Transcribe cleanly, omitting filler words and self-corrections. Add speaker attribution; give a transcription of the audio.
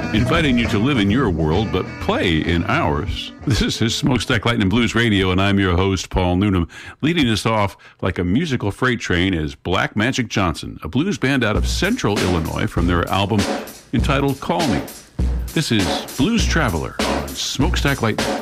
Speaker 1: inviting you to live in your world but play in ours. This is Smokestack Lightning Blues Radio, and I'm your host, Paul Noonan. Leading us off like a musical freight train is Black Magic Johnson, a blues band out of Central Illinois from their album entitled Call Me. This is Blues Traveler on Smokestack Lightning.